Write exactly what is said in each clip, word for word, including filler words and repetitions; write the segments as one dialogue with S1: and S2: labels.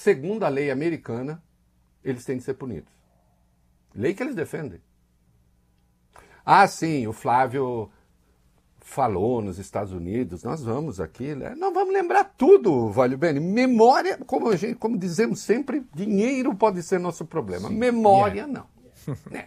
S1: segundo a lei americana, eles têm de ser punidos. Lei que eles defendem. Ah, sim, o Flávio falou nos Estados Unidos, nós vamos aqui, né? Nós vamos lembrar tudo, Valio Bene. Memória, como, a gente, como dizemos sempre, dinheiro pode ser nosso problema. Sim. Memória, yeah. não. né?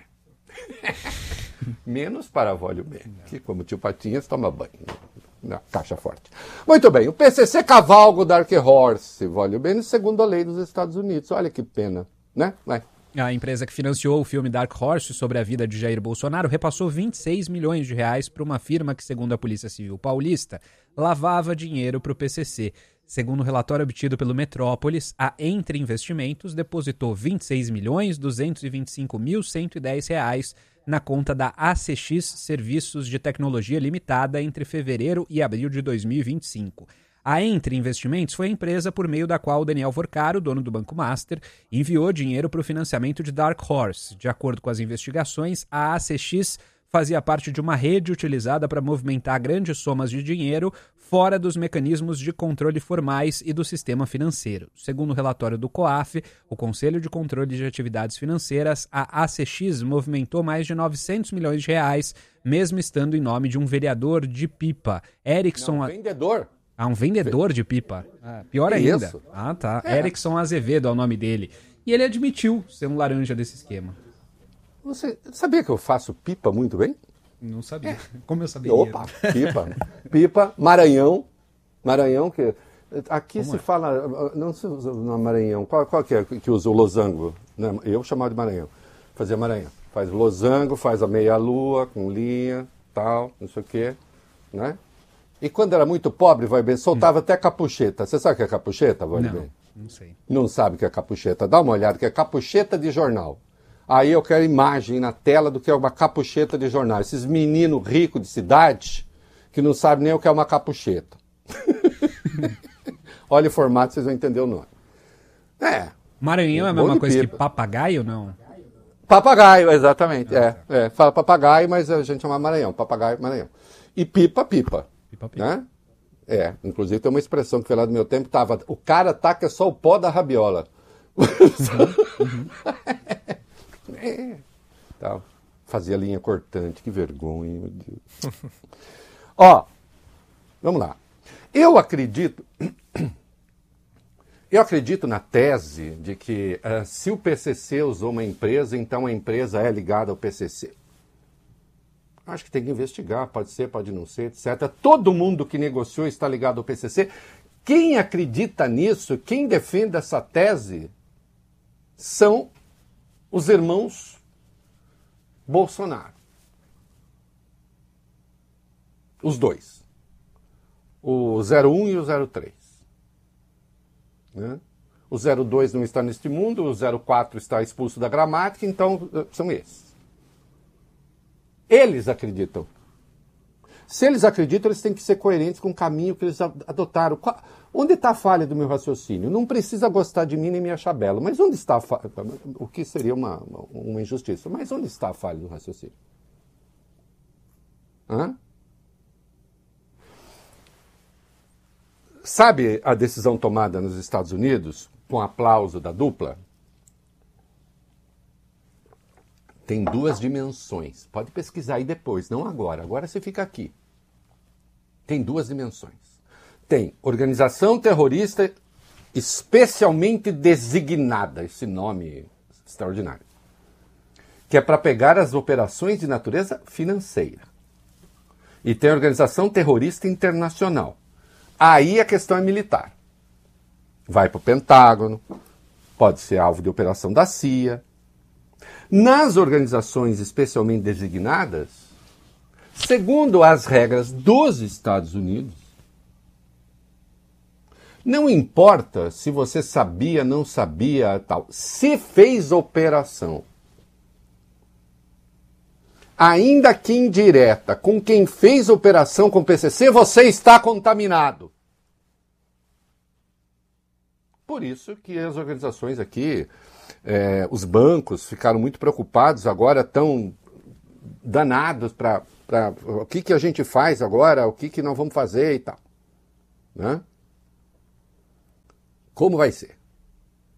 S1: Menos para Valio Bene, que como o tio Patinhas toma banho na caixa forte. Muito bem, o P C C cavalga o Dark Horse, Valio Bene, segundo a lei dos Estados Unidos. Olha que pena, né? Vai.
S2: A empresa que financiou o filme Dark Horse sobre a vida de Jair Bolsonaro repassou vinte e seis milhões de reais para uma firma que, segundo a Polícia Civil Paulista, lavava dinheiro para o P C C. Segundo o relatório obtido pelo Metrópolis, a Entre Investimentos depositou vinte e seis milhões duzentos e vinte e cinco mil cento e dez reais na conta da A C X Serviços de Tecnologia Limitada entre fevereiro e abril de dois mil e vinte e cinco. A Entre Investimentos foi a empresa por meio da qual o Daniel Vorcaro, dono do Banco Master, enviou dinheiro para o financiamento de Dark Horse. De acordo com as investigações, a A C X fazia parte de uma rede utilizada para movimentar grandes somas de dinheiro fora dos mecanismos de controle formais e do sistema financeiro. Segundo o relatório do COAF, o Conselho de Controle de Atividades Financeiras, a A C X movimentou mais de novecentos milhões de reais, mesmo estando em nome de um vereador de Pipa, Erickson...
S1: Não, vendedor.
S2: Ah, um vendedor de pipa. Ah, pior ainda.
S1: Isso.
S2: Ah, tá.
S1: É.
S2: Erickson Azevedo é o nome dele. E ele admitiu ser um laranja desse esquema.
S1: Você sabia que eu faço pipa muito bem?
S2: Não sabia. É. Como eu sabia?
S1: Opa, pipa. Pipa, Maranhão. Maranhão, que... Aqui Como se é? fala... Não se usa no Maranhão. Qual, qual que é que usa o losango? Eu chamava de Maranhão. Fazia Maranhão. Faz losango, faz a meia-lua com linha, tal, não sei o quê, né? E quando era muito pobre, vai bem, soltava hum. até capucheta. Você sabe o que é capucheta, vai
S2: não,
S1: bem?
S2: Não sei.
S1: Não sabe o que é capucheta? Dá uma olhada, que é capucheta de jornal. Aí eu quero imagem na tela do que é uma capucheta de jornal. Esses meninos ricos de cidade que não sabem nem o que é uma capucheta. Olha o formato, vocês vão entender o nome. É.
S2: Maranhão é a mesma coisa pipa. que papagaio, não?
S1: Papagaio, exatamente.
S2: Ah,
S1: é,
S2: tá.
S1: é. Fala papagaio, mas a gente chama Maranhão. Papagaio, Maranhão. E pipa, pipa.
S2: Pipa, pipa.
S1: Né? É, inclusive tem uma expressão que foi lá do meu tempo, tava, o cara taca só o pó da rabiola. Uhum. é. Tal. Fazia linha cortante, que vergonha, meu Deus. Ó, vamos lá. Eu acredito, eu acredito na tese de que uh, se o P C C usou uma empresa, então a empresa é ligada ao P C C. Acho que tem que investigar, pode ser, pode não ser, etcétera. Todo mundo que negociou está ligado ao P C C. Quem acredita nisso, quem defende essa tese, são os irmãos Bolsonaro. Os dois. O zero um e o zero três. Né? O zero dois não está neste mundo, o zero quatro está expulso da gramática, então são esses. Eles acreditam. Se eles acreditam, eles têm que ser coerentes com o caminho que eles adotaram. Onde está a falha do meu raciocínio? Não precisa gostar de mim nem me achar belo, mas onde está a falha? O que seria uma, uma injustiça. Mas onde está a falha do raciocínio? Hã? Sabe a decisão tomada nos Estados Unidos, com aplauso da dupla? Tem duas dimensões. Pode pesquisar aí depois, não agora. Agora você fica aqui. Tem duas dimensões. Tem organização terrorista especialmente designada, esse nome extraordinário, que é para pegar as operações de natureza financeira. E tem a organização terrorista internacional. Aí a questão é militar. Vai para o Pentágono, pode ser alvo de operação da C I A. Nas organizações especialmente designadas, segundo as regras dos Estados Unidos, não importa se você sabia, não sabia, tal, se fez operação, ainda que indireta, com quem fez operação com o P C C, você está contaminado. Por isso que as organizações aqui, é, os bancos ficaram muito preocupados, agora estão danados para o que, que a gente faz agora, o que, que nós vamos fazer e tal. Né? Como vai ser?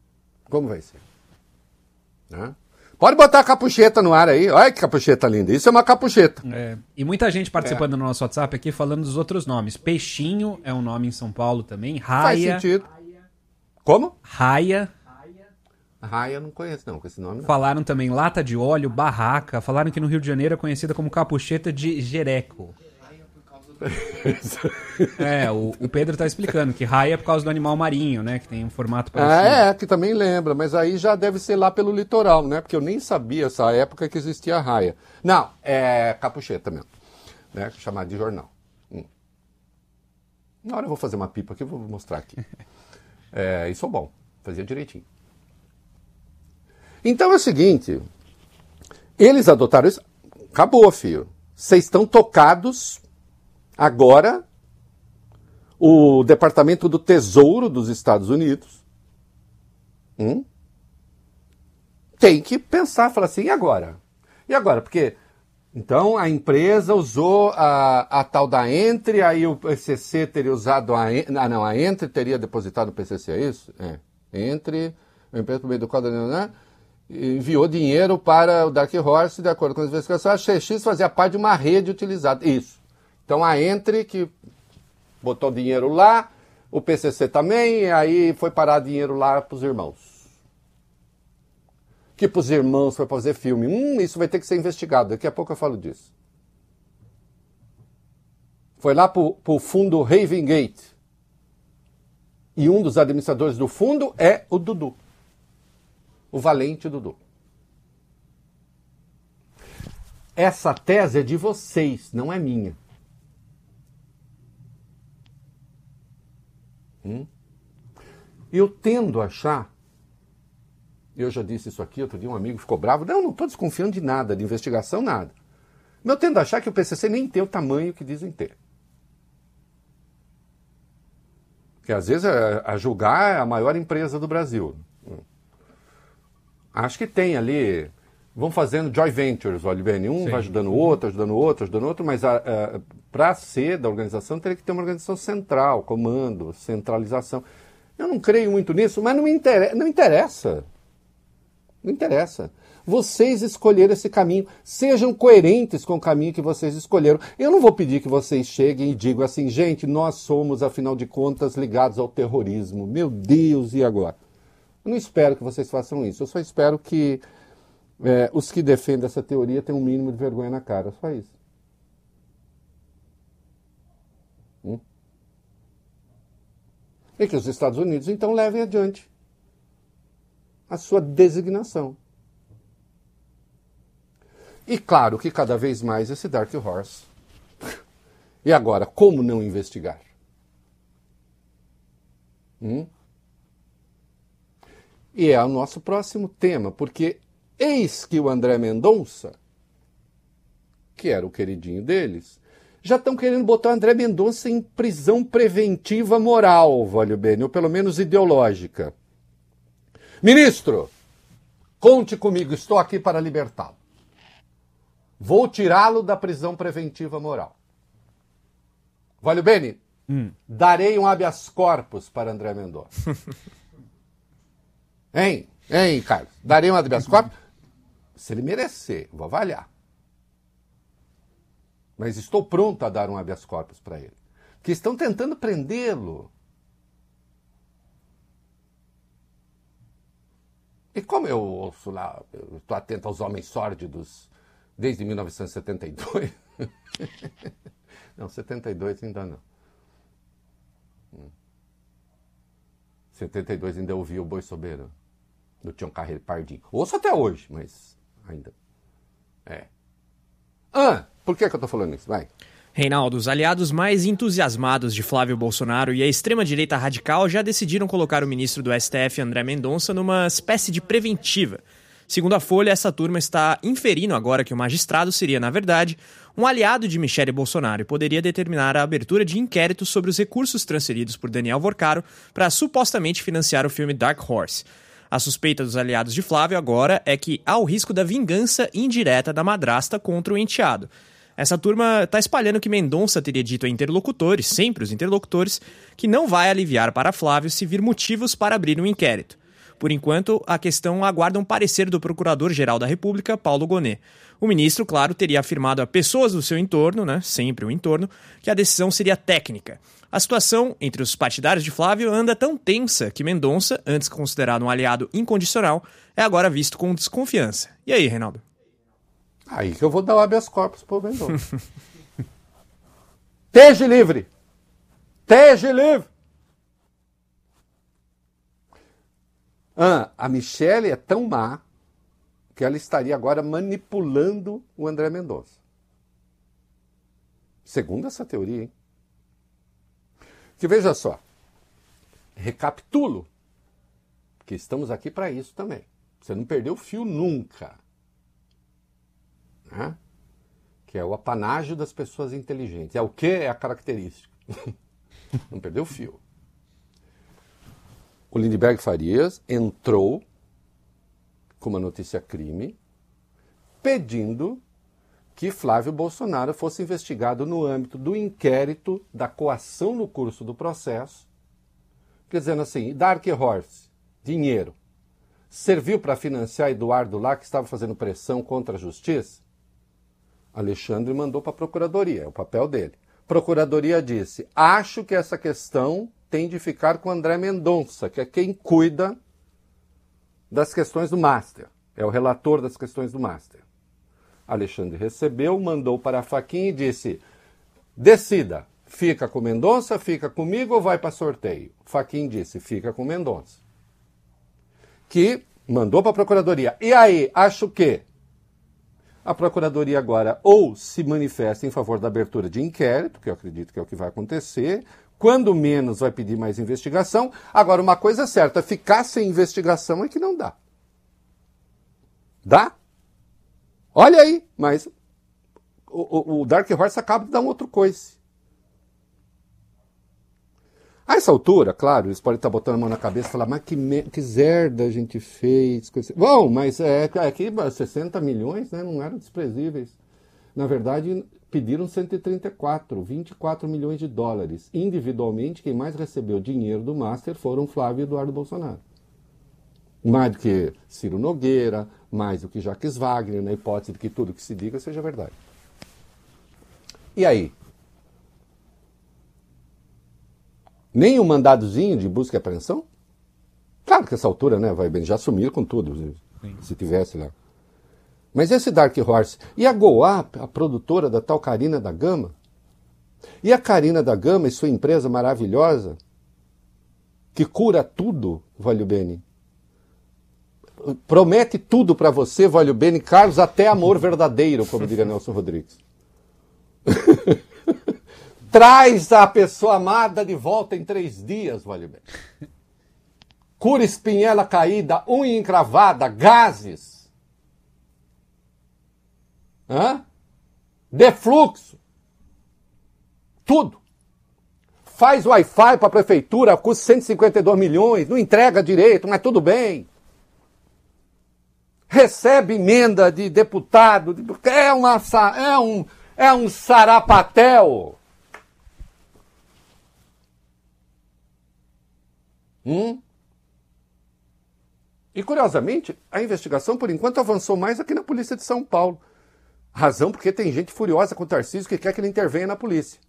S1: Como vai ser? Né? Pode botar a capucheta no ar aí. Olha que capucheta linda. Isso é uma capucheta.
S2: É. E muita gente participando é. no nosso WhatsApp aqui falando dos outros nomes. Peixinho é um nome em São Paulo também. Raia.
S1: Faz sentido. Como?
S2: Raia.
S1: Raia eu não conheço não, com esse nome não.
S2: Falaram também lata de óleo, barraca. Falaram que no Rio de Janeiro é conhecida como capucheta de jereco. É, o, o Pedro tá explicando que raia é por causa do animal marinho, né? Que tem um formato parecido.
S1: Ah, é, que também lembra, mas aí já deve ser lá pelo litoral, né? Porque eu nem sabia essa época que existia raia. Não, é capucheta mesmo, né? Chamado de jornal. Hum. Na hora eu vou fazer uma pipa aqui, vou mostrar aqui. É, isso é bom, fazia direitinho. Então é o seguinte, eles adotaram isso, acabou, filho. Vocês estão tocados. Agora, o Departamento do Tesouro dos Estados Unidos hum, tem que pensar, falar assim, e agora? E agora? Porque, então, a empresa usou a, a tal da Entre, aí o P C C teria usado a... Ah, não, a Entre teria depositado no P C C, é isso? É. Entre, a empresa por meio do código, né, enviou dinheiro para o Dark Horse, de acordo com as investigações, a X X fazia parte de uma rede utilizada. Isso. Então a Entre, que botou dinheiro lá, o P C C também, e aí foi parar dinheiro lá para os irmãos. Que para os irmãos foi fazer filme. Hum, isso vai ter que ser investigado, daqui a pouco eu falo disso. Foi lá para o fundo Raven Gate. E um dos administradores do fundo é o Dudu. O valente Dudu. Essa tese é de vocês, não é minha. Eu tendo a achar, eu já disse isso aqui, outro dia um amigo ficou bravo, não, não estou desconfiando de nada, de investigação, nada. Mas eu tendo a achar que o P C C nem tem o tamanho que dizem ter. Porque às vezes a, a julgar é a maior empresa do Brasil. Acho que tem ali, vão fazendo joint ventures, olha bem, um Sim. vai ajudando o outro, ajudando o outro, ajudando o outro, mas para ser da organização teria que ter uma organização central, comando, centralização. Eu não creio muito nisso, mas não me interessa. Não interessa. Não interessa. Vocês escolheram esse caminho. Sejam coerentes com o caminho que vocês escolheram. Eu não vou pedir que vocês cheguem e digam assim, gente, nós somos, afinal de contas, ligados ao terrorismo. Meu Deus, e agora? Eu não espero que vocês façam isso. Eu só espero que é, os que defendem essa teoria tenham um mínimo de vergonha na cara. Só isso. Hum? E que os Estados Unidos, então, levem adiante a sua designação. E claro que cada vez mais esse Dark Horse. E agora, como não investigar? Hum? E é o nosso próximo tema, porque eis que o André Mendonça, que era o queridinho deles, já estão querendo botar o André Mendonça em prisão preventiva moral, valeu bem, ou pelo menos ideológica. Ministro, conte comigo, estou aqui para libertá-lo. Vou tirá-lo da prisão preventiva moral. Valeu bem, hum. darei um habeas corpus para André Mendonça. Hein? Hein, Carlos? Darei um habeas corpus? Se ele merecer, vou avaliar. Mas estou pronto a dar um habeas corpus para ele. Que estão tentando prendê-lo. E como eu ouço lá, eu estou atento aos homens sórdidos desde mil novecentos e setenta e dois. Não, setenta e dois ainda não. setenta e dois ainda ouvi o Boi Soberano, do Tião Carreiro Pardinho. Ouço até hoje, mas ainda. É. Ah, por que, que eu tô falando isso? Vai.
S3: Reinaldo, os aliados mais entusiasmados de Flávio Bolsonaro e a extrema-direita radical já decidiram colocar o ministro do S T F, André Mendonça, numa espécie de preventiva. Segundo a Folha, essa turma está inferindo agora que o magistrado seria, na verdade, um aliado de Michele Bolsonaro e poderia determinar a abertura de inquéritos sobre os recursos transferidos por Daniel Vorcaro para supostamente financiar o filme Dark Horse. A suspeita dos aliados de Flávio agora é que há o risco da vingança indireta da madrasta contra o enteado. Essa turma está espalhando que Mendonça teria dito a interlocutores, sempre os interlocutores, que não vai aliviar para Flávio se vir motivos para abrir um inquérito. Por enquanto, a questão aguarda um parecer do Procurador-Geral da República, Paulo Gonet. O ministro, claro, teria afirmado a pessoas do seu entorno, né, sempre o entorno, que a decisão seria técnica. A situação entre os partidários de Flávio anda tão tensa que Mendonça, antes considerado um aliado incondicional, é agora visto com desconfiança. E aí, Reinaldo?
S1: Aí que eu vou dar o habeas corpus pro Mendonça. Esteja livre! Esteja livre! Ah, a Michele é tão má que ela estaria agora manipulando o André Mendonça. Segundo essa teoria, hein? Que veja só, recapitulo, que estamos aqui para isso também. Você não perdeu o fio nunca. Né? Que é o apanágio das pessoas inteligentes. É o que? É a característica. Não perdeu o fio. O Lindenberg Farias entrou com uma notícia crime pedindo que Flávio Bolsonaro fosse investigado no âmbito do inquérito da coação no curso do processo, quer dizendo assim, Dark Horse, dinheiro, serviu para financiar Eduardo lá, que estava fazendo pressão contra a justiça? Alexandre mandou para a Procuradoria, é o papel dele. Procuradoria disse, acho que essa questão tem de ficar com André Mendonça, que é quem cuida das questões do Master, é o relator das questões do Master. Alexandre recebeu, mandou para a Fachin e disse, decida, fica com Mendonça, fica comigo ou vai para sorteio? Fachin disse, fica com Mendonça. Que mandou para a Procuradoria. E aí, acho que a Procuradoria agora ou se manifesta em favor da abertura de inquérito, que eu acredito que é o que vai acontecer, quando menos vai pedir mais investigação. Agora, uma coisa é certa, ficar sem investigação é que não dá. Dá? Olha aí, mas o, o, o Dark Horse acaba de dar um outro coice. A essa altura, claro, eles podem estar botando a mão na cabeça e falar, mas que, me... que zerda a gente fez. Bom, mas é, aqui sessenta milhões, né, não eram desprezíveis. Na verdade, pediram cento e trinta e quatro, vinte e quatro milhões de dólares. Individualmente, quem mais recebeu dinheiro do Master foram Flávio e Eduardo Bolsonaro. Mais do que Ciro Nogueira, mais do que Jacques Wagner, na hipótese de que tudo que se diga seja verdade. E aí? Nem um mandadozinho de busca e apreensão? Claro que essa altura, né, vai bem, já sumiram com tudo, Sim. se tivesse lá. Mas esse Dark Horse, e a Goa, a produtora da tal Carina da Gama? E a Carina da Gama e sua empresa maravilhosa, que cura tudo, Valio Bene? Promete tudo para você, Valio Bene, Carlos, até amor verdadeiro, como diria Nelson Rodrigues. Traz a pessoa amada de volta em três dias, Valio Bene. Cura espinhela caída, unha encravada, gases. Hã? Defluxo. Tudo. Faz Wi-Fi para a prefeitura, custa cento e cinquenta e dois milhões, não entrega direito, mas tudo bem. Recebe emenda de deputado, é, uma, é, um, é um sarapatel. Hum? E, curiosamente, a investigação, por enquanto, avançou mais aqui na Polícia de São Paulo. Razão porque tem gente furiosa com o Tarcísio que quer que ele intervenha na polícia.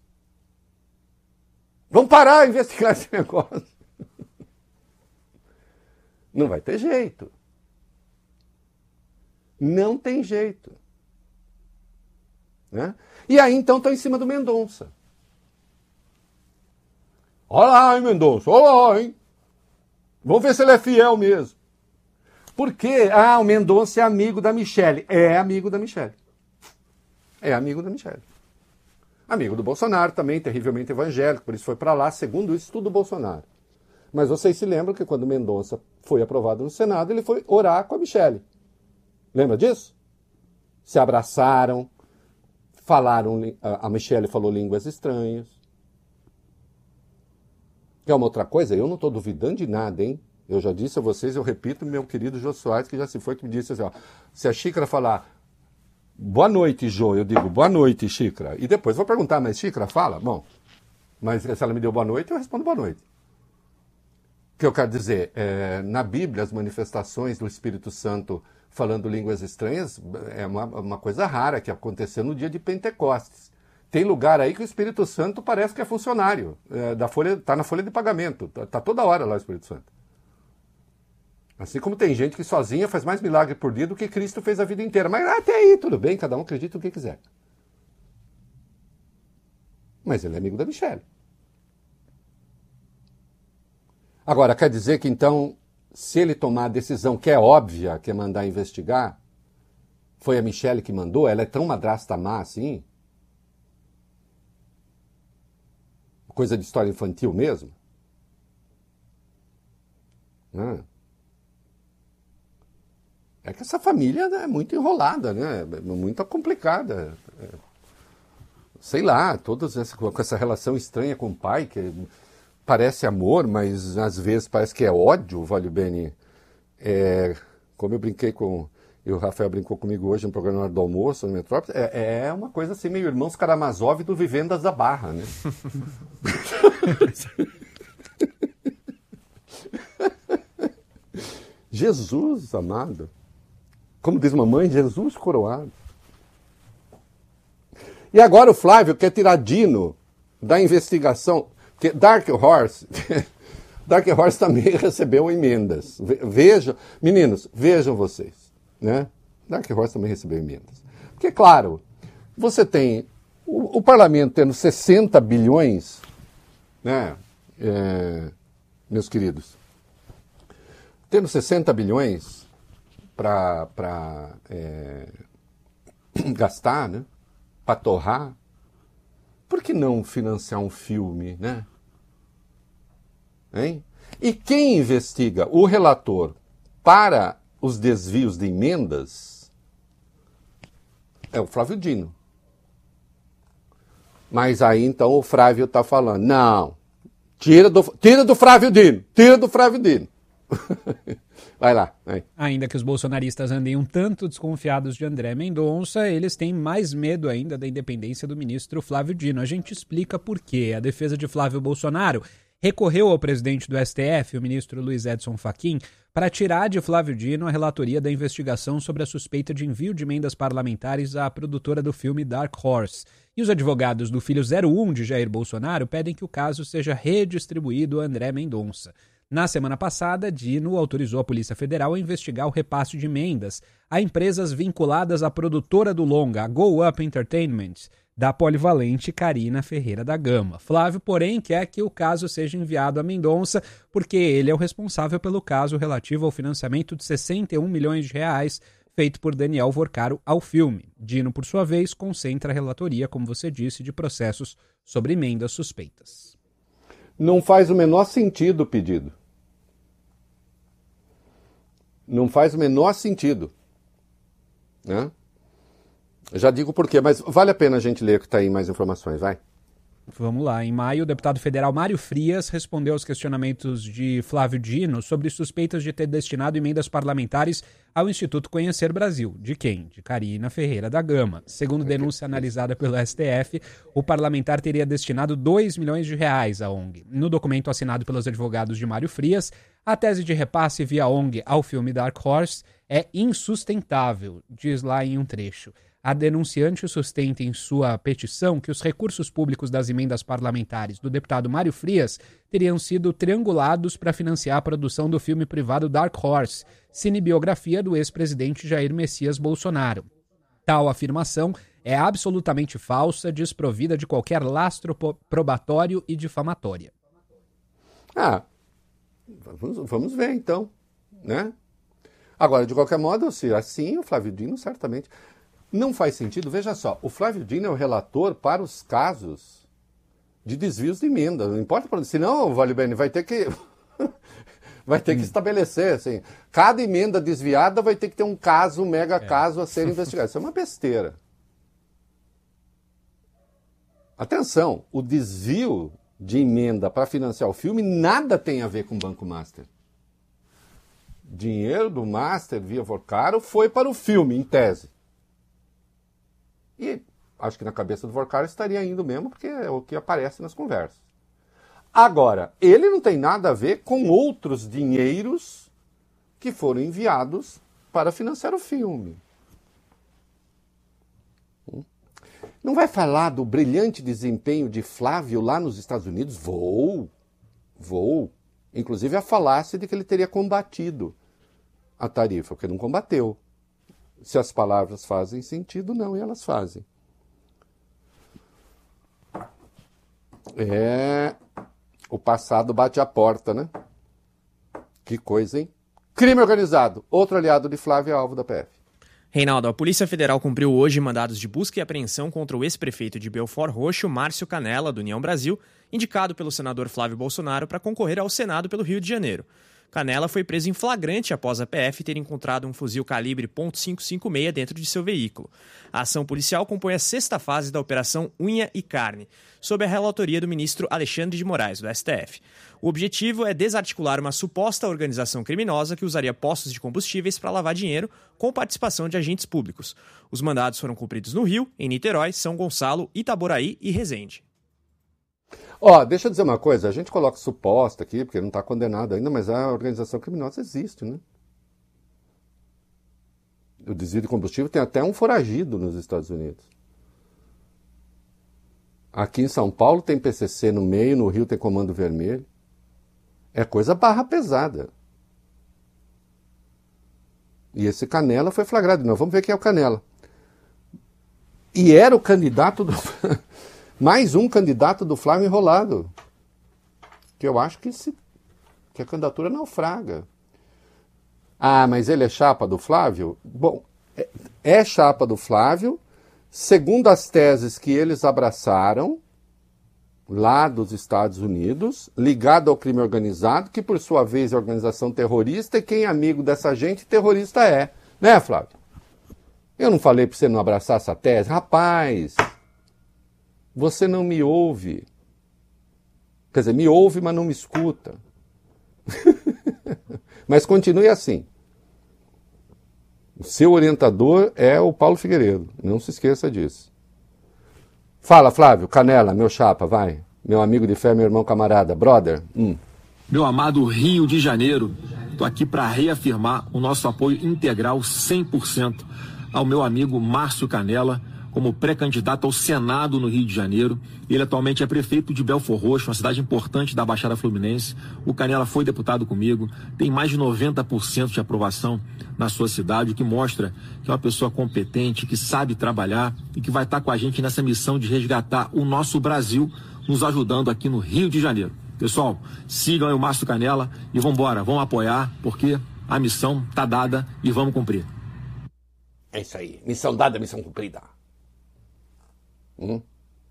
S1: Vamos parar de investigar esse negócio. Não vai ter jeito. Não tem jeito. Né? E aí, então, estão em cima do Mendonça. Olha lá, hein, Mendonça? Olha lá, hein? Vamos ver se ele é fiel mesmo. Por quê? Ah, o Mendonça é amigo da Michele. É amigo da Michele. É amigo da Michele. Amigo do Bolsonaro também, terrivelmente evangélico, por isso foi para lá, segundo isso, tudo Bolsonaro. Mas vocês se lembram que quando Mendonça foi aprovado no Senado, ele foi orar com a Michele. Lembra disso? Se abraçaram, falaram, a Michele falou línguas estranhas. Que é uma outra coisa, eu não estou duvidando de nada, hein? Eu já disse a vocês, eu repito, meu querido Jô Soares, que já se foi, que me disse assim, ó, se a Xícara falar, boa noite, Jô, eu digo, boa noite, Xícara. E depois vou perguntar, mas Xícara fala? Bom, mas se ela me deu boa noite, eu respondo boa noite. que eu quero dizer, é, na Bíblia, as manifestações do Espírito Santo falando línguas estranhas é uma, uma coisa rara que aconteceu no dia de Pentecostes. Tem lugar aí que o Espírito Santo parece que é funcionário, é, da folha, tá na folha de pagamento, tá, tá toda hora lá o Espírito Santo. Assim como tem gente que sozinha faz mais milagre por dia do que Cristo fez a vida inteira. Mas até aí, tudo bem, cada um acredita o que quiser. Mas ele é amigo da Michelle. Agora, quer dizer que então, se ele tomar a decisão que é óbvia, que é mandar investigar, foi a Michelle que mandou? Ela é tão madrasta má assim? Coisa de história infantil mesmo? Ah. É que essa família é muito enrolada, né? Muito complicada. Sei lá, todas essa, com essa relação estranha com o pai, que parece amor, mas às vezes parece que é ódio, vale bem. É, como eu brinquei com... E o Rafael brincou comigo hoje no programa do almoço, no Metrópole, é, é uma coisa assim, meio Irmãos Karamazov do Vivendas da Barra, né? Jesus amado. Como diz mamãe, Jesus coroado. E agora o Flávio quer tirar Dino da investigação. Porque Dark Horse, Dark Horse também recebeu emendas. Vejam, meninos, vejam vocês. Né? Dark Horse também recebeu emendas. Porque, claro, você tem o, o parlamento tendo sessenta bilhões, né, é, meus queridos, tendo sessenta bilhões para é, gastar, né, para torrar, por que não financiar um filme, né? Hein? E quem investiga? O relator para os desvios de emendas é o Flávio Dino. Mas aí então o Flávio está falando, não, tira do, tira do Flávio Dino, tira do Flávio Dino. Vai lá. Vai.
S2: Ainda que os bolsonaristas andem um tanto desconfiados de André Mendonça, eles têm mais medo ainda da independência do ministro Flávio Dino. A gente explica por quê. A defesa de Flávio Bolsonaro recorreu ao presidente do S T F, o ministro Luiz Edson Fachin, para tirar de Flávio Dino a relatoria da investigação sobre a suspeita de envio de emendas parlamentares à produtora do filme Dark Horse. E os advogados do filho zero um de Jair Bolsonaro pedem que o caso seja redistribuído a André Mendonça. Na semana passada, Dino autorizou a Polícia Federal a investigar o repasse de emendas a empresas vinculadas à produtora do longa, a Go Up Entertainment, da polivalente Karina Ferreira da Gama. Flávio, porém, quer que o caso seja enviado a Mendonça, porque ele é o responsável pelo caso relativo ao financiamento de sessenta e um milhões de reais feito por Daniel Vorcaro ao filme. Dino, por sua vez, concentra a relatoria, como você disse, de processos sobre emendas suspeitas.
S1: Não faz o menor sentido o pedido. Não faz o menor sentido. Né? Já digo por quê, mas vale a pena a gente ler que está aí mais informações, vai.
S2: Vamos lá. Em maio, o deputado federal Mário Frias respondeu aos questionamentos de Flávio Dino sobre suspeitas de ter destinado emendas parlamentares ao Instituto Conhecer Brasil. De quem? De Karina Ferreira da Gama. Segundo denúncia analisada pelo S T F, o parlamentar teria destinado dois milhões de reais à O N G. No documento assinado pelos advogados de Mário Frias, a tese de repasse via O N G ao filme Dark Horse é insustentável, diz lá em um trecho. A denunciante sustenta em sua petição que os recursos públicos das emendas parlamentares do deputado Mário Frias teriam sido triangulados para financiar a produção do filme privado Dark Horse, cinebiografia do ex-presidente Jair Messias Bolsonaro. Tal afirmação é absolutamente falsa, desprovida de qualquer lastro probatório e difamatória.
S1: Ah, vamos, vamos ver então, né? Agora, de qualquer modo, se assim, o Flávio Dino certamente... Não faz sentido, veja só, o Flávio Dino é o relator para os casos de desvios de emenda, não importa, senão, Vale Bene, vai ter que vai ter que estabelecer, assim, cada emenda desviada vai ter que ter um caso, um mega caso a ser investigado. Isso é uma besteira. Atenção, o desvio de emenda para financiar o filme nada tem a ver com o Banco Master. Dinheiro do Master via Vorcaro foi para o filme, em tese. E acho que na cabeça do Vorcaro estaria indo mesmo, porque é o que aparece nas conversas. Agora, ele não tem nada a ver com outros dinheiros que foram enviados para financiar o filme. Não vai falar do brilhante desempenho de Flávio lá nos Estados Unidos? Vou, vou. Inclusive a falácia de que ele teria combatido a tarifa, porque não combateu. Se as palavras fazem sentido, não, e elas fazem. É... O passado bate a porta, né? Que coisa, hein? Crime organizado. Outro aliado de Flávio é alvo da P F.
S3: Reinaldo, a Polícia Federal cumpriu hoje mandados de busca e apreensão contra o ex-prefeito de Belford Roxo, Márcio Canella, do União Brasil, indicado pelo senador Flávio Bolsonaro para concorrer ao Senado pelo Rio de Janeiro. Canella foi preso em flagrante após a P F ter encontrado um fuzil calibre ponto quinhentos e cinquenta e seis dentro de seu veículo. A ação policial compõe a sexta fase da Operação Unha e Carne, sob a relatoria do ministro Alexandre de Moraes, do S T F. O objetivo é desarticular uma suposta organização criminosa que usaria postos de combustíveis para lavar dinheiro com participação de agentes públicos. Os mandados foram cumpridos no Rio, em Niterói, São Gonçalo, Itaboraí e Resende.
S1: Ó, deixa eu dizer uma coisa, a gente coloca suposta aqui, porque não está condenado ainda, mas a organização criminosa existe, né? O desvio de combustível tem até um foragido nos Estados Unidos. Aqui em São Paulo tem P C C no meio, no Rio tem Comando Vermelho. É coisa barra pesada. E esse Canella foi flagrado. Nós vamos ver quem é o Canella. E era o candidato do... Mais um candidato do Flávio enrolado. Que eu acho que, se... que a candidatura naufraga. Ah, mas ele é chapa do Flávio? Bom, é, é chapa do Flávio, segundo as teses que eles abraçaram, lá dos Estados Unidos, ligado ao crime organizado, que por sua vez é organização terrorista, e quem é amigo dessa gente, terrorista é. Né, Flávio? Eu não falei para você não abraçar essa tese? Rapaz, você não me ouve. Quer dizer, me ouve, mas não me escuta. Mas continue assim. O seu orientador é o Paulo Figueiredo. Não se esqueça disso. Fala, Flávio, Canella, meu chapa, vai. Meu amigo de fé, meu irmão camarada, brother. Hum.
S4: Meu amado Rio de Janeiro, estou aqui para reafirmar o nosso apoio integral, cem por cento, ao meu amigo Márcio Canella, como pré-candidato ao Senado no Rio de Janeiro. Ele atualmente é prefeito de Belford Roxo, uma cidade importante da Baixada Fluminense. O Canella foi deputado comigo, tem mais de noventa por cento de aprovação na sua cidade, o que mostra que é uma pessoa competente, que sabe trabalhar e que vai estar com a gente nessa missão de resgatar o nosso Brasil, nos ajudando aqui no Rio de Janeiro. Pessoal, sigam aí o Márcio Canella e vamos embora, vamos apoiar, porque a missão está dada e vamos cumprir.
S1: É isso aí, missão dada, missão cumprida. Hum.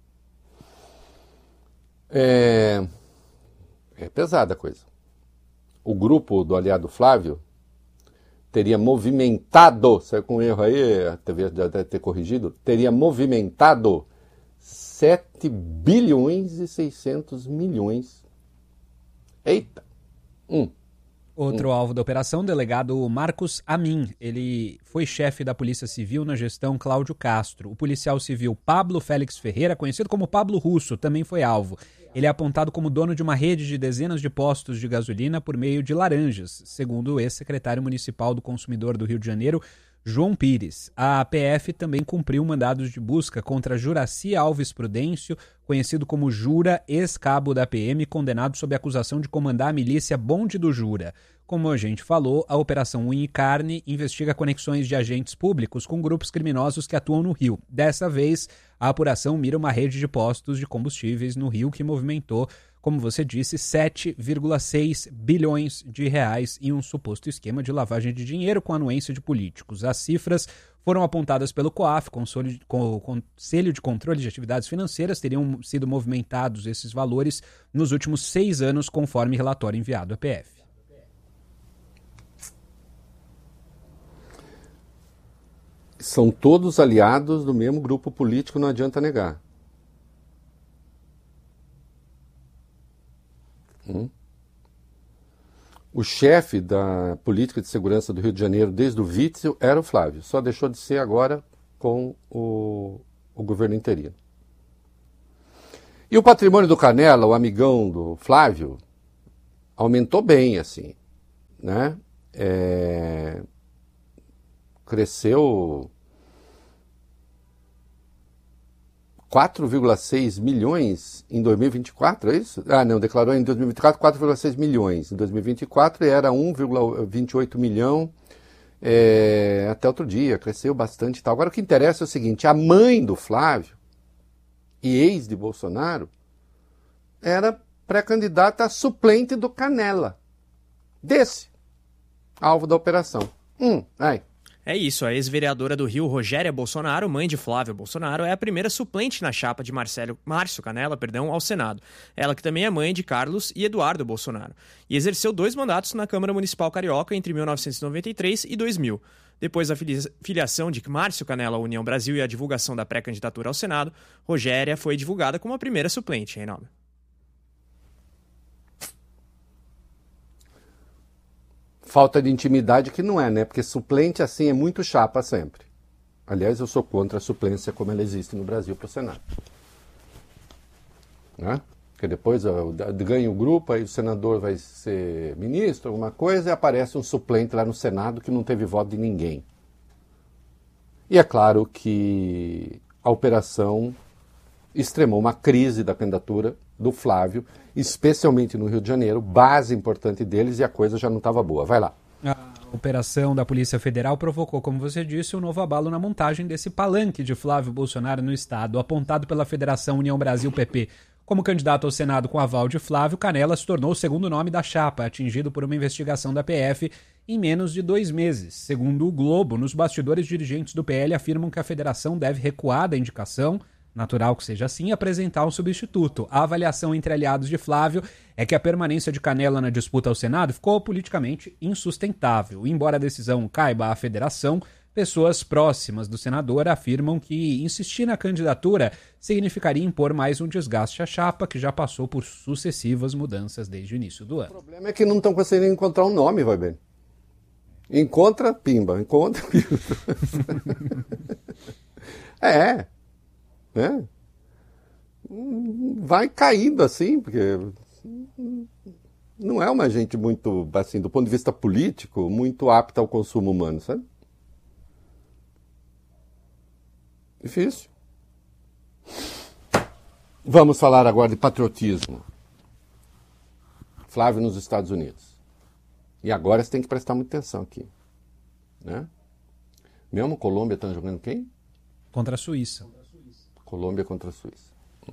S1: É... é pesada a coisa. O grupo do aliado Flávio teria movimentado, saiu com um erro aí, a T V já deve ter corrigido, teria movimentado sete bilhões e seiscentos milhões. Eita! Hum.
S2: Outro alvo da operação, delegado Marcos Amin. Ele foi chefe da Polícia Civil na gestão Cláudio Castro. O policial civil Pablo Félix Ferreira, conhecido como Pablo Russo, também foi alvo. Ele é apontado como dono de uma rede de dezenas de postos de gasolina por meio de laranjas, segundo o ex-secretário municipal do Consumidor do Rio de Janeiro, João Pires. A P F também cumpriu mandados de busca contra Juraci Alves Prudêncio, conhecido como Jura, ex-cabo da P M, condenado sob acusação de comandar a milícia Bonde do Jura. Como a gente falou, a Operação Unha e Carne investiga conexões de agentes públicos com grupos criminosos que atuam no Rio. Dessa vez, a apuração mira uma rede de postos de combustíveis no Rio que movimentou, como você disse, sete vírgula seis bilhões de reais em um suposto esquema de lavagem de dinheiro com anuência de políticos. As cifras foram apontadas pelo COAF, Conselho de Controle de Atividades Financeiras. Teriam sido movimentados esses valores nos últimos seis anos, conforme relatório enviado à P F.
S1: São todos aliados do mesmo grupo político, não adianta negar. Hum. O chefe da política de segurança do Rio de Janeiro, desde o Witzel, era o Flávio. Só deixou de ser agora com o, o governo interino. E o patrimônio do Canela, o amigão do Flávio, aumentou bem, assim, né? É... Cresceu quatro vírgula seis milhões em dois mil e vinte e quatro, é isso? Ah, não, declarou em dois mil e vinte e quatro quatro vírgula seis milhões. Em dois mil e vinte e quatro era um vírgula vinte e oito milhão, é... até outro dia, cresceu bastante e tal. Agora o que interessa é o seguinte, a mãe do Flávio, e ex de Bolsonaro, era pré-candidata suplente do Canela. Desse, alvo da operação. Hum, aí.
S3: É isso, a ex-vereadora do Rio, Rogéria Bolsonaro, mãe de Flávio Bolsonaro, é a primeira suplente na chapa de Marcelo, Márcio Canela, perdão, ao Senado. Ela que também é mãe de Carlos e Eduardo Bolsonaro. E exerceu dois mandatos na Câmara Municipal Carioca entre mil novecentos e noventa e três e dois mil. Depois da filiação de Márcio Canela à União Brasil e a divulgação da pré-candidatura ao Senado, Rogéria foi divulgada como a primeira suplente, Reinaldo.
S1: Falta de intimidade que não é, né? Porque suplente assim é muito chapa sempre. Aliás, eu sou contra a suplência como ela existe no Brasil para o Senado. Né? Porque depois ó, ganha o grupo, aí o senador vai ser ministro, alguma coisa, e aparece um suplente lá no Senado que não teve voto de ninguém. E é claro que a operação extremou uma crise da candidatura do Flávio, especialmente no Rio de Janeiro, base importante deles, e a coisa já não estava boa. Vai lá.
S2: A operação da Polícia Federal provocou, como você disse, um novo abalo na montagem desse palanque de Flávio Bolsonaro no Estado. Apontado pela Federação União Brasil-P P como candidato ao Senado com aval de Flávio, Canela se tornou o segundo nome da chapa, atingido por uma investigação da P F em menos de dois meses. Segundo o Globo, nos bastidores, dirigentes do P L afirmam que a federação deve recuar da indicação, natural que seja assim, apresentar um substituto. A avaliação entre aliados de Flávio é que a permanência de Canela na disputa ao Senado ficou politicamente insustentável. Embora a decisão caiba à federação, pessoas próximas do senador afirmam que insistir na candidatura significaria impor mais um desgaste à chapa, que já passou por sucessivas mudanças desde o início do ano.
S1: O problema é que não estão conseguindo encontrar um nome, vai bem. Encontra, pimba. Encontra, pimba. é. É. Vai caindo assim, porque não é uma gente muito, assim, do ponto de vista político, muito apta ao consumo humano, sabe? Difícil. Vamos falar agora de patriotismo. Flávio nos Estados Unidos. E agora você tem que prestar muita atenção aqui. Né? Mesmo Colômbia está jogando quem?
S2: Contra a Suíça.
S1: Colômbia contra a Suíça.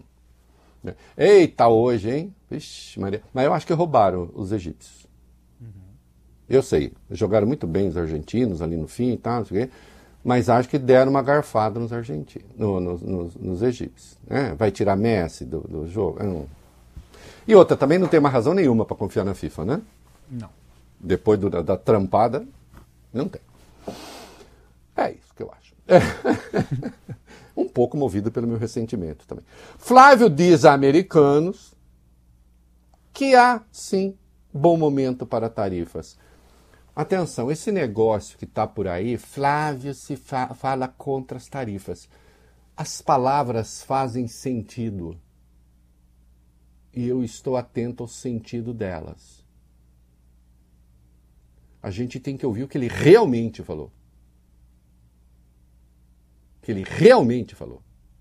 S1: Eita, hoje, hein? Vixe, Maria. Mas eu acho que roubaram os egípcios. Uhum. Eu sei. Jogaram muito bem os argentinos ali no fim e tal, não sei o quê, mas acho que deram uma garfada nos argentinos, no, no, nos, nos egípcios. Né? Vai tirar Messi do, do jogo? Não. E outra, também não tem uma razão nenhuma para confiar na FIFA, né?
S2: Não.
S1: Depois do, da, da trampada, não tem. É isso que eu acho. É. Um pouco movido pelo meu ressentimento também. Flávio diz a americanos que há, sim, bom momento para tarifas. Atenção, esse negócio que está por aí, Flávio se fa- fala contra as tarifas. As palavras fazem sentido. E eu estou atento ao sentido delas. A gente tem que ouvir o que ele realmente falou. Que ele realmente falou.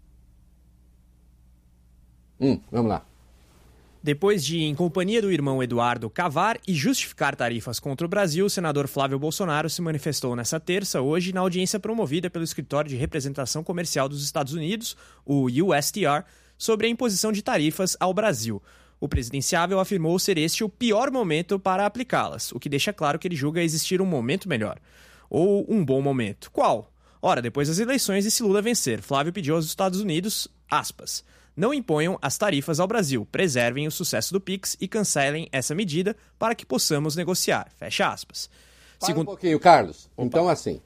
S1: Hum, vamos lá.
S3: Depois de, em companhia do irmão Eduardo, cavar e justificar tarifas contra o Brasil, o senador Flávio Bolsonaro se manifestou nesta terça, hoje, na audiência promovida pelo Escritório de Representação Comercial dos Estados Unidos, o U S T R, sobre a imposição de tarifas ao Brasil. O presidenciável afirmou ser este o pior momento para aplicá-las, o que deixa claro que ele julga existir um momento melhor. Ou um bom momento. Qual? Ora, depois das eleições e se Lula vencer, Flávio pediu aos Estados Unidos, aspas, não imponham as tarifas ao Brasil, preservem o sucesso do Pix e cancelem essa medida para que possamos negociar, fecha aspas.
S1: Para
S3: Segundo...
S1: um pouquinho, Carlos. Opa. Então, assim,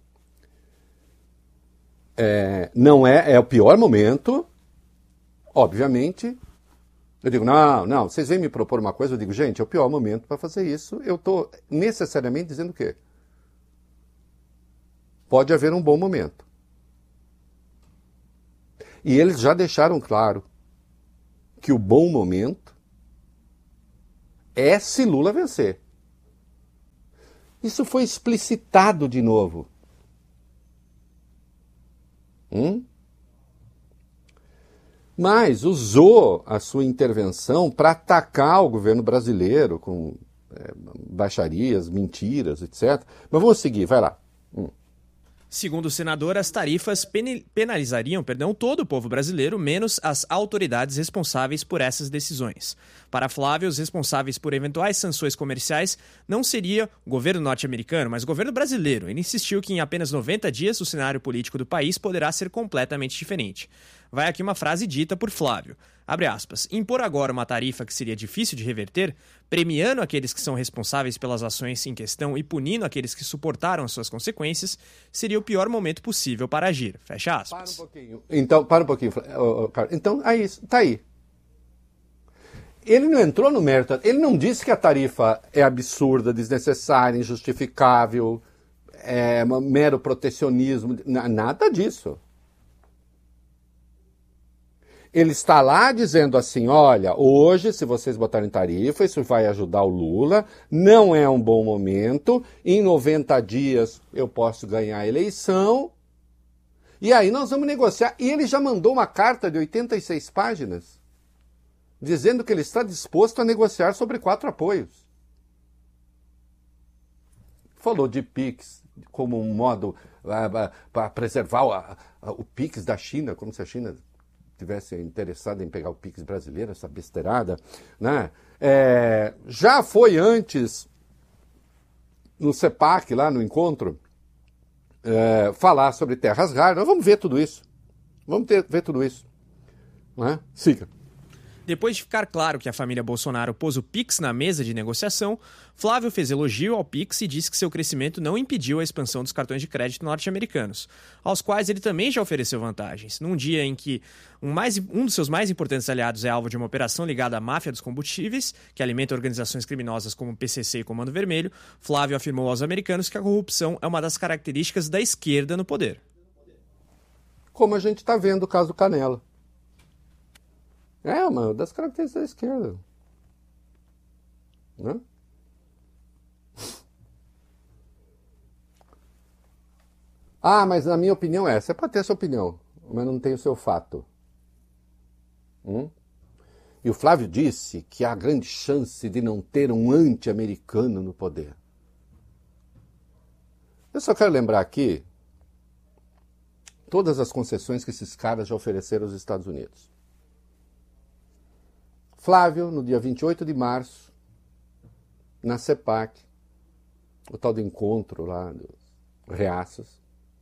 S1: é, não é, é o pior momento, obviamente. Eu digo, não, não, vocês vêm me propor uma coisa, eu digo, gente, é o pior momento para fazer isso. Eu estou necessariamente dizendo o quê? Pode haver um bom momento. E eles já deixaram claro que o bom momento é se Lula vencer. Isso foi explicitado de novo. Hum? Mas usou a sua intervenção para atacar o governo brasileiro com é, baixarias, mentiras, etcétera. Mas vamos seguir, vai lá. Hum.
S3: Segundo o senador, as tarifas penalizariam, perdão, todo o povo brasileiro, menos as autoridades responsáveis por essas decisões. Para Flávio, os responsáveis por eventuais sanções comerciais não seria o governo norte-americano, mas o governo brasileiro. Ele insistiu que em apenas noventa dias o cenário político do país poderá ser completamente diferente. Vai aqui uma frase dita por Flávio. Abre aspas. Impor agora uma tarifa que seria difícil de reverter, premiando aqueles que são responsáveis pelas ações em questão e punindo aqueles que suportaram as suas consequências, seria o pior momento possível para agir. Fecha aspas.
S1: Para um pouquinho. Então, para um pouquinho, Carlos. Então, aí, tá aí. Ele não entrou no mérito, ele não disse que a tarifa é absurda, desnecessária, injustificável, é um mero protecionismo, nada disso. Ele está lá dizendo assim, olha, hoje, se vocês botarem tarifa, isso vai ajudar o Lula, não é um bom momento, em noventa dias eu posso ganhar a eleição, e aí nós vamos negociar. E ele já mandou uma carta de oitenta e seis páginas, dizendo que ele está disposto a negociar sobre quatro apoios. Falou de Pix como um modo uh, para preservar o, a, o Pix da China, como se a China tivesse interessado em pegar o Pix brasileiro, essa besteirada, né? É, já foi antes, no CEPAC, lá no encontro, é, falar sobre terras raras. Nós vamos ver tudo isso. Vamos ter, ver tudo isso. Né? Siga.
S3: Depois de ficar claro que a família Bolsonaro pôs o Pix na mesa de negociação, Flávio fez elogio ao Pix e disse que seu crescimento não impediu a expansão dos cartões de crédito norte-americanos, aos quais ele também já ofereceu vantagens. Num dia em que um, mais, um dos seus mais importantes aliados é alvo de uma operação ligada à máfia dos combustíveis, que alimenta organizações criminosas como o P C C e Comando Vermelho, Flávio afirmou aos americanos que a corrupção é uma das características da esquerda no poder.
S1: Como a gente está vendo o caso do Canela. É uma das características da esquerda. Né? Ah, mas na minha opinião é. Você pode ter a sua opinião, mas não tem o seu fato. Hum? E o Flávio disse que há grande chance de não ter um anti-americano no poder. Eu só quero lembrar aqui todas as concessões que esses caras já ofereceram aos Estados Unidos. Flávio, no dia vinte e oito de março, na CEPAC, o tal do encontro lá dos reaços,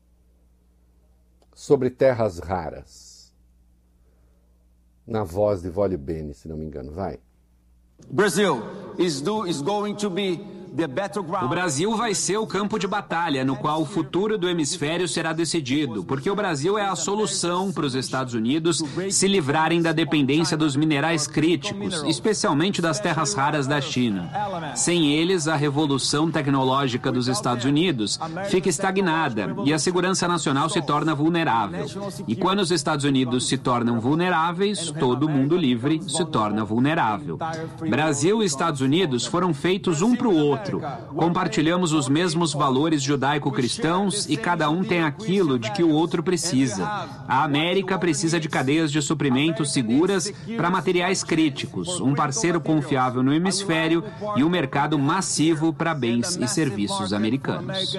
S1: sobre terras raras. Na voz de Vólio Bene, se não me engano. Vai.
S5: Brasil is do, is going to be the battleground.
S6: O Brasil vai ser o campo de batalha no qual o futuro do hemisfério será decidido, porque o Brasil é a solução para os Estados Unidos se livrarem da dependência dos minerais críticos, especialmente das terras raras da China. Sem eles, a revolução tecnológica dos Estados Unidos fica estagnada e a segurança nacional se torna vulnerável. E quando os Estados Unidos se tornam vulneráveis, todo mundo livre se torna vulnerável. Brasil e Estados Unidos foram feitos um para o outro. Compartilhamos os mesmos valores judaico-cristãos e cada um tem aquilo de que o outro precisa. A América precisa de cadeias de suprimentos seguras para materiais críticos, um parceiro confiável no hemisfério e um mercado massivo para bens e serviços americanos.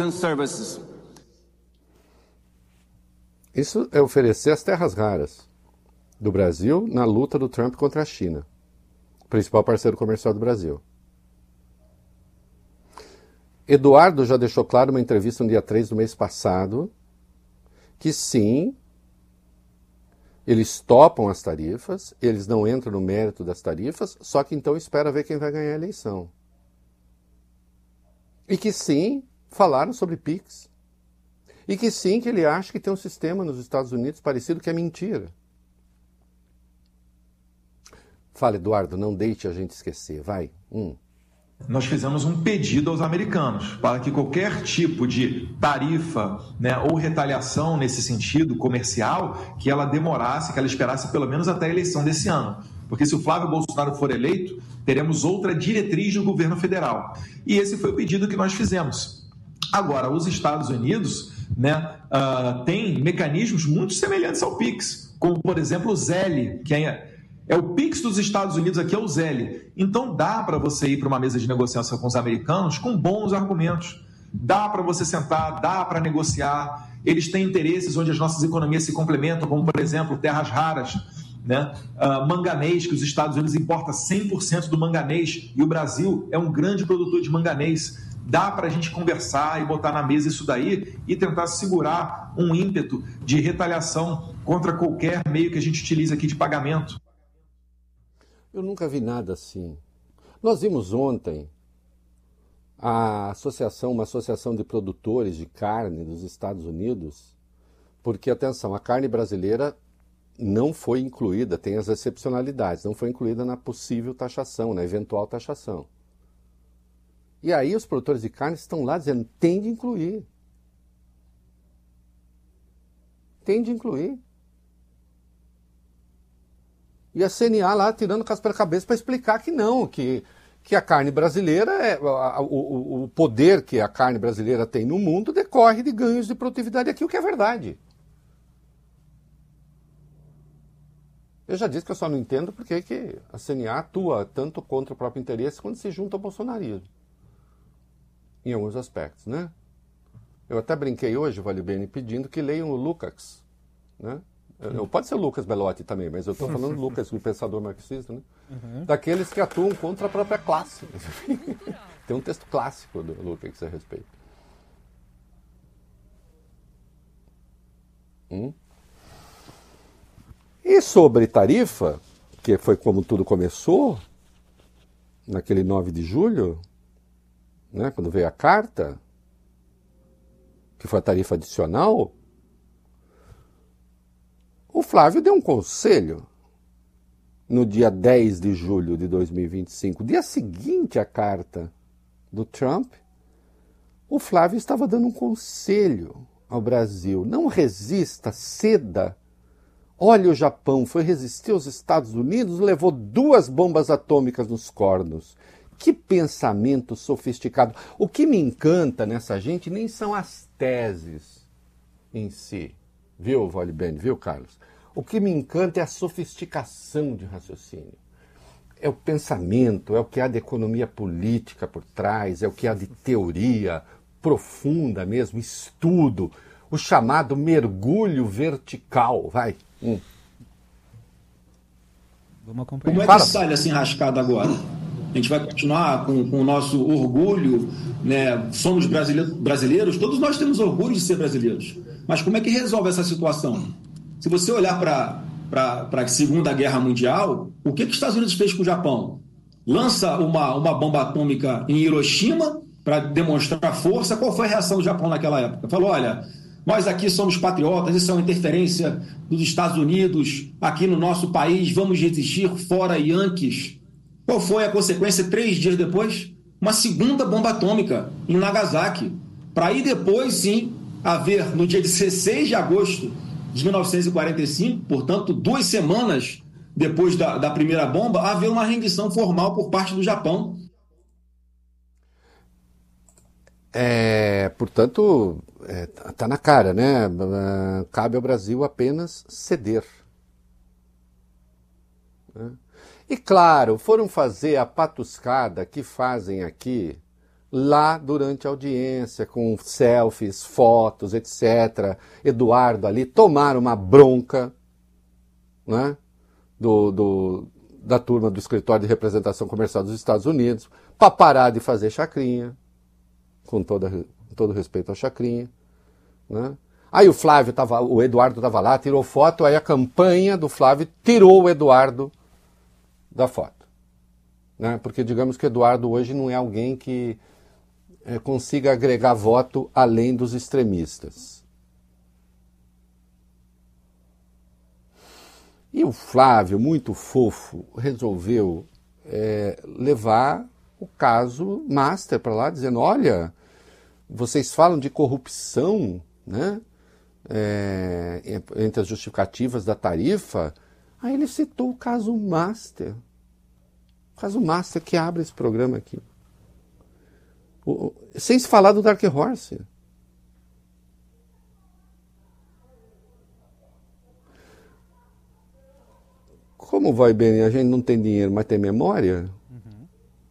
S1: Isso é oferecer as terras raras do Brasil na luta do Trump contra a China, principal parceiro comercial do Brasil. Eduardo já deixou claro numa entrevista no dia três do mês passado que sim, eles topam as tarifas, eles não entram no mérito das tarifas, só que então espera ver quem vai ganhar a eleição. E que sim, falaram sobre Pix. E que sim, que ele acha que tem um sistema nos Estados Unidos parecido, que é mentira. Fala, Eduardo, não deixe a gente esquecer, vai. Hum.
S7: Nós fizemos um pedido aos americanos para que qualquer tipo de tarifa, né, ou retaliação nesse sentido comercial, que ela demorasse, que ela esperasse pelo menos até a eleição desse ano. Porque se o Flávio Bolsonaro for eleito, teremos outra diretriz do governo federal. E esse foi o pedido que nós fizemos. Agora, os Estados Unidos, né, uh, têm mecanismos muito semelhantes ao Pix, como, por exemplo, o Zelle, que é, é o Pix dos Estados Unidos, aqui é o Zelle. Então, dá para você ir para uma mesa de negociação com os americanos com bons argumentos. Dá para você sentar, dá para negociar. Eles têm interesses onde as nossas economias se complementam, como, por exemplo, terras raras, né? Uh, manganês, que os Estados Unidos importam cem por cento do manganês, e o Brasil é um grande produtor de manganês. Dá para a gente conversar e botar na mesa isso daí e tentar segurar um ímpeto de retaliação contra qualquer meio que a gente utilize aqui de pagamento.
S1: Eu nunca vi nada assim. Nós vimos ontem a associação, uma associação de produtores de carne dos Estados Unidos, porque, atenção, a carne brasileira não foi incluída, tem as excepcionalidades, não foi incluída na possível taxação, na eventual taxação. E aí os produtores de carne estão lá dizendo, tem de incluir. Tem de incluir. E a C N A lá tirando o caso pela cabeça para explicar que não, que, que a carne brasileira, é, o, o, o poder que a carne brasileira tem no mundo decorre de ganhos de produtividade aqui, o que é verdade. Eu já disse que eu só não entendo porque que a C N A atua tanto contra o próprio interesse quando se junta ao bolsonarismo. Em alguns aspectos, né? Eu até brinquei hoje, Vale Bene, pedindo que leiam o Lukács, né? Eu, pode ser o Lucas Belotti também, mas eu estou falando do Lucas, o pensador marxista, né? Uhum. Daqueles que atuam contra a própria classe. Tem um texto clássico do Lukács a respeito. Hum? E sobre tarifa, que foi como tudo começou, naquele nove de julho, né, quando veio a carta, que foi a tarifa adicional, o Flávio deu um conselho no dia dez de julho de dois mil e vinte e cinco, dia seguinte à carta do Trump, o Flávio estava dando um conselho ao Brasil. Não resista, ceda. Olha, o Japão foi resistir aos Estados Unidos, levou duas bombas atômicas nos cornos. Que pensamento sofisticado. O que me encanta nessa gente nem são as teses em si. Viu, Vale Bene, viu, Carlos? O que me encanta é a sofisticação de raciocínio. É o pensamento, é o que há de economia política por trás, é o que há de teoria profunda mesmo, estudo, o chamado mergulho vertical. Vai. Hum.
S2: Vamos acompanhar.
S8: Como é que sai assim rascado agora? A gente vai continuar com, com o nosso orgulho, né? Somos brasileiros, brasileiros, todos nós temos orgulho de ser brasileiros. Mas como é que resolve essa situação? Se você olhar para a Segunda Guerra Mundial, o que, que os Estados Unidos fez com o Japão? Lança uma, uma bomba atômica em Hiroshima para demonstrar força. Qual foi a reação do Japão naquela época? Falou, olha, nós aqui somos patriotas, isso é uma interferência dos Estados Unidos aqui no nosso país, vamos resistir, fora Yankees. Qual foi a consequência três dias depois? Uma segunda bomba atômica em Nagasaki. Para aí depois, sim, haver, no dia dezesseis de agosto de mil novecentos e quarenta e cinco, portanto, duas semanas depois da, da primeira bomba, haver uma rendição formal por parte do Japão.
S1: É, portanto, é, tá na cara, né? Cabe ao Brasil apenas ceder. Né? E claro, foram fazer a patuscada que fazem aqui, lá durante a audiência, com selfies, fotos, etcétera. Eduardo ali, tomaram uma bronca, né, do, do, da turma do Escritório de Representação Comercial dos Estados Unidos, para parar de fazer chacrinha, com, toda, com todo respeito à chacrinha. Né? Aí o Flávio tava, o Eduardo estava lá, tirou foto, aí a campanha do Flávio tirou o Eduardo da foto. Né? Porque digamos que o Eduardo hoje não é alguém que é, consiga agregar voto além dos extremistas. E o Flávio, muito fofo, resolveu é, levar o caso master para lá, dizendo, olha, vocês falam de corrupção, né? É, entre as justificativas da tarifa, Aí ele citou o caso Master. O caso Master que abre esse programa aqui. O, sem se falar do Dark Horse. Como vai bem? A gente não tem dinheiro, mas tem memória? Uhum.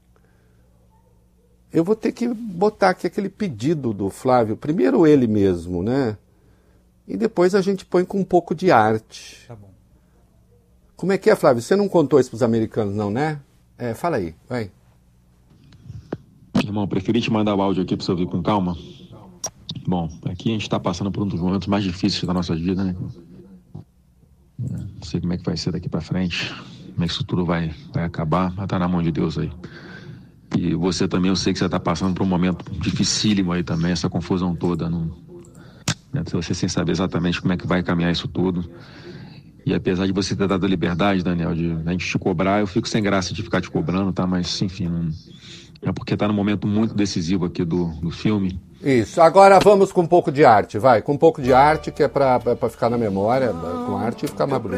S1: Eu vou ter que botar aqui aquele pedido do Flávio. Primeiro ele mesmo, né? E depois a gente põe com um pouco de arte. Tá bom. Como é que é, Flávio? Você não contou isso para os americanos, não, né? É, fala aí, vai.
S4: Irmão, preferi te mandar o áudio aqui para você ouvir com calma. Bom, aqui a gente está passando por um dos momentos mais difíceis da nossa vida, né? Não sei como é que vai ser daqui para frente, como é que isso tudo vai, vai acabar, mas tá na mão de Deus aí. E você também, eu sei que você tá passando por um momento dificílimo aí também, essa confusão toda, não, né? Você sem saber exatamente como é que vai caminhar isso tudo. E apesar de você ter dado a liberdade, Daniel, de a gente te cobrar, eu fico sem graça de ficar te cobrando, tá? Mas, enfim, não... é porque tá num momento muito decisivo aqui do, do filme.
S1: Isso, agora vamos com um pouco de arte, vai, com um pouco de arte, que é pra, pra, pra ficar na memória, com arte e ficar mais bonito.